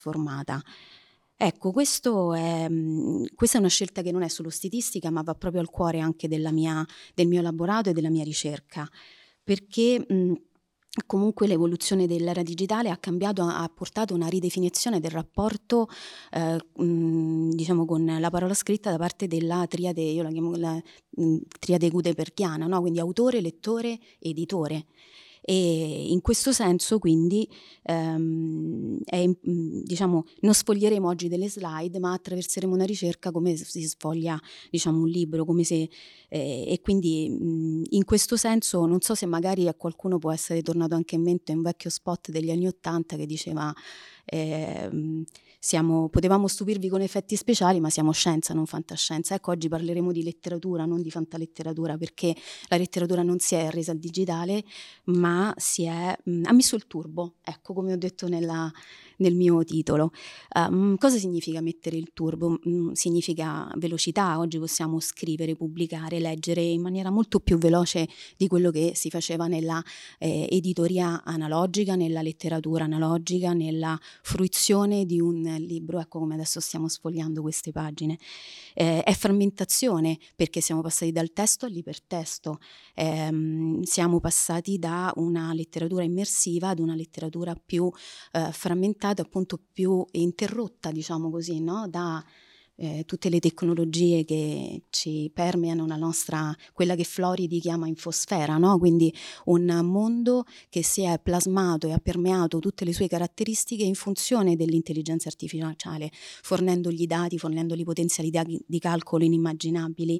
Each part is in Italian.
formata. Ecco, questa è una scelta che non è solo stilistica, ma va proprio al cuore anche del mio elaborato e della mia ricerca, perché comunque l'evoluzione dell'era digitale ha portato una ridefinizione del rapporto, diciamo, con la parola scritta da parte della triade, io la chiamo triade gutenbergiana, no? Quindi autore, lettore, editore. E in questo senso quindi diciamo, non sfoglieremo oggi delle slide, ma attraverseremo una ricerca come si sfoglia, diciamo, un libro, come se e quindi in questo senso non so se magari a qualcuno può essere tornato anche in mente un vecchio spot degli anni '80 che diceva potevamo stupirvi con effetti speciali, ma siamo scienza, non fantascienza. Ecco, oggi parleremo di letteratura, non di fantaletteratura, perché la letteratura non si è resa al digitale, ma ha messo il turbo, ecco, come ho detto nel mio titolo. Cosa significa mettere il turbo? Significa velocità. Oggi possiamo scrivere, pubblicare, leggere in maniera molto più veloce di quello che si faceva nella editoria analogica, nella letteratura analogica, nella fruizione di un libro, ecco come adesso stiamo sfogliando queste pagine. È frammentazione, perché siamo passati dal testo all'ipertesto, siamo passati da una letteratura immersiva ad una letteratura più frammentata, appunto più interrotta, diciamo così, no? Da tutte le tecnologie che ci permeano quella che Floridi chiama infosfera, no? Quindi un mondo che si è plasmato e ha permeato tutte le sue caratteristiche in funzione dell'intelligenza artificiale, fornendogli dati, fornendogli potenzialità di calcolo inimmaginabili.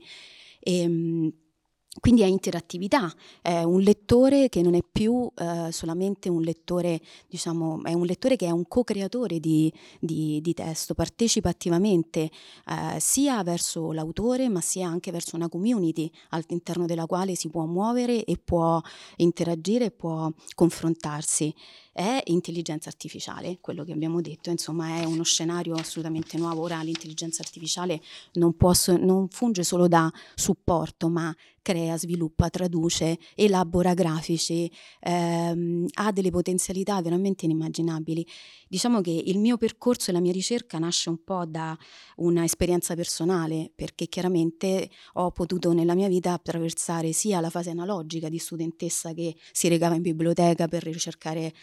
Quindi è interattività, è un lettore che non è più solamente un lettore, diciamo, è un lettore che è un co-creatore di testo, partecipa attivamente sia verso l'autore, ma sia anche verso una community all'interno della quale si può muovere e può interagire e può confrontarsi. È intelligenza artificiale, quello che abbiamo detto, insomma è uno scenario assolutamente nuovo. Ora l'intelligenza artificiale non funge solo da supporto, ma crea, sviluppa, traduce, elabora grafici, ha delle potenzialità veramente inimmaginabili. Diciamo che il mio percorso e la mia ricerca nasce un po' da una esperienza personale, perché chiaramente ho potuto nella mia vita attraversare sia la fase analogica di studentessa che si recava in biblioteca per ricercare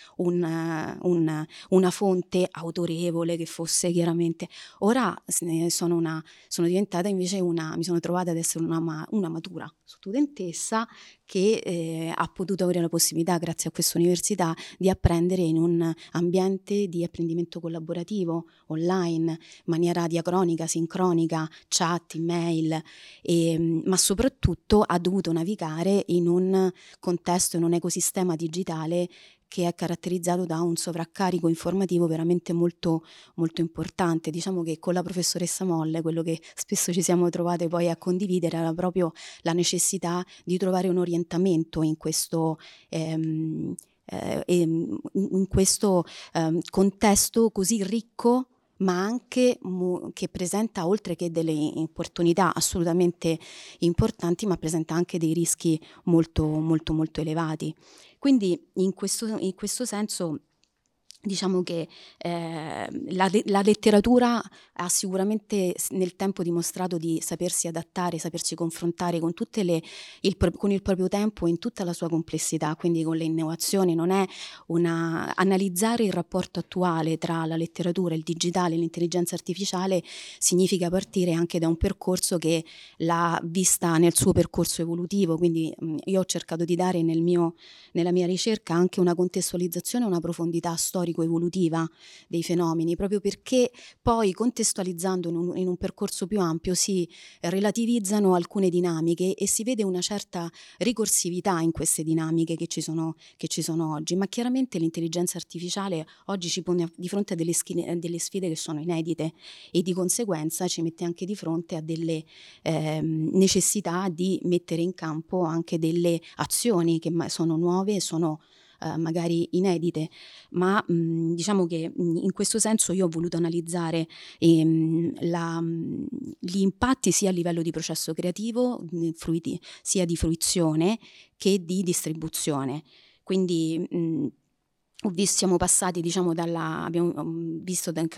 una fonte autorevole che fosse chiaramente. Ora sono diventata invece mi sono trovata ad essere una matura studentessa che ha potuto avere la possibilità, grazie a questa università, di apprendere in un ambiente di apprendimento collaborativo, online, in maniera diacronica, sincronica, chat, email, ma soprattutto ha dovuto navigare in un contesto, in un ecosistema digitale che è caratterizzato da un sovraccarico informativo veramente molto, molto importante. Diciamo che con la professoressa Molle quello che spesso ci siamo trovate poi a condividere era proprio la necessità di trovare un orientamento in questo contesto così ricco, ma anche che presenta, oltre che delle opportunità assolutamente importanti, ma presenta anche dei rischi molto, molto, molto elevati. Quindi in questo senso diciamo che la letteratura ha sicuramente nel tempo dimostrato di sapersi adattare, sapersi confrontare con con il proprio tempo in tutta la sua complessità, quindi con le innovazioni. Non è analizzare il rapporto attuale tra la letteratura, il digitale e l'intelligenza artificiale significa partire anche da un percorso che l'ha vista nel suo percorso evolutivo, quindi io ho cercato di dare nella mia ricerca anche una contestualizzazione, una profondità storico-evolutiva dei fenomeni, proprio perché poi contestualizzando in un percorso più ampio si relativizzano alcune dinamiche e si vede una certa ricorsività in queste dinamiche che ci sono oggi, ma chiaramente l'intelligenza artificiale oggi ci pone di fronte a delle sfide che sono inedite e di conseguenza ci mette anche di fronte a delle necessità di mettere in campo anche delle azioni che sono nuove e sono magari inedite, ma diciamo che in questo senso io ho voluto analizzare gli impatti sia a livello di processo creativo, sia di fruizione che di distribuzione. Quindi siamo passati diciamo dalla abbiamo visto da